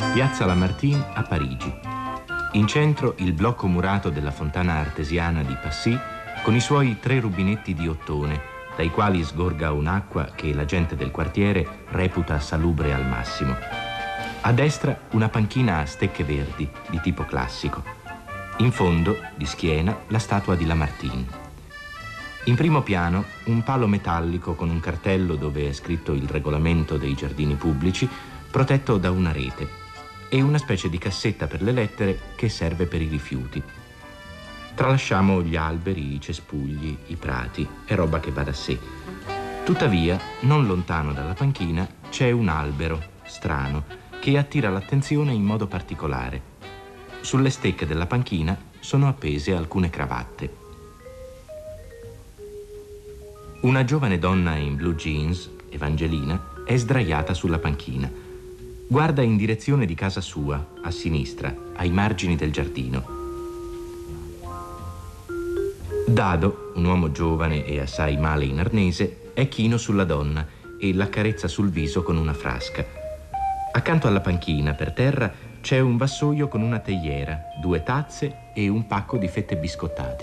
Piazza Lamartine a Parigi. In centro il blocco murato della fontana artesiana di Passy con i suoi 3 rubinetti di ottone, dai quali sgorga un'acqua che la gente del quartiere reputa salubre al massimo. A destra una panchina a stecche verdi di tipo classico. In fondo, di schiena, la statua di Lamartine. In primo piano un palo metallico con un cartello dove è scritto il regolamento dei giardini pubblici, protetto da una rete, e una specie di cassetta per le lettere che serve per i rifiuti. Tralasciamo gli alberi, i cespugli, i prati, è roba che va da sé. Tuttavia, non lontano dalla panchina c'è un albero strano che attira l'attenzione in modo particolare. Sulle stecche della panchina sono appese alcune cravatte. Una giovane donna in blue jeans, Evangelina, è sdraiata sulla panchina. Guarda in direzione di casa sua, a sinistra, ai margini del giardino. Dado, un uomo giovane e assai male in arnese, è chino sulla donna e l'accarezza sul viso con una frasca. Accanto alla panchina, per terra, c'è un vassoio con una teiera, 2 tazze e un pacco di fette biscottate.